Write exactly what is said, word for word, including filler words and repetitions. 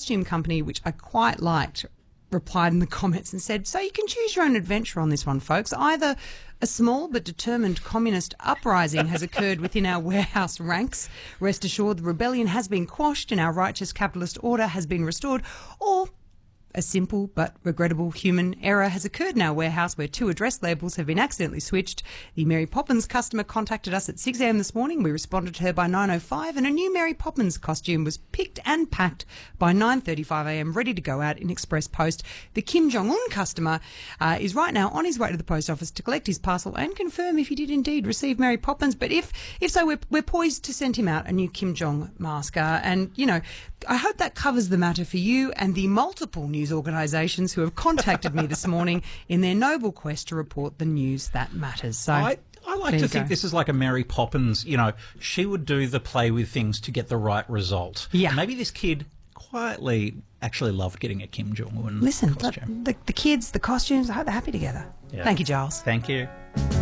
costume company, which I quite liked, replied in the comments and said, so you can choose your own adventure on this one, folks. Either a small but determined communist uprising has occurred within our warehouse ranks. Rest assured the rebellion has been quashed and our righteous capitalist order has been restored, or a simple but regrettable human error has occurred in our warehouse where two address labels have been accidentally switched. The Mary Poppins customer contacted us at six a m this morning. We responded to her by nine oh five and a new Mary Poppins costume was picked and packed by nine thirty-five a m, ready to go out in express post. The Kim Jong-un customer uh, is right now on his way to the post office to collect his parcel and confirm if he did indeed receive Mary Poppins. But if if so, we're, we're poised to send him out a new Kim Jong mask. Uh, and, you know, I hope that covers the matter for you and the multiple news organisations who have contacted me this morning in their noble quest to report the news that matters. So I, I like to think go. This is like a Mary Poppins. You know, she would do the play with things to get the right result. Yeah. Maybe this kid quietly actually loved getting a Kim Jong-un Listen, costume. The, the kids, the costumes, I hope they're happy together. Yeah. Thank you, Giles. Thank you.